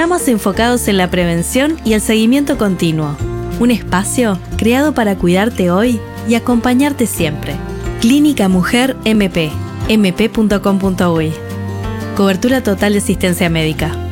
Programas enfocados en la prevención y el seguimiento continuo. Un espacio creado para cuidarte hoy y acompañarte siempre. Clínica Mujer MP, mp.com.uy. Cobertura total de asistencia médica.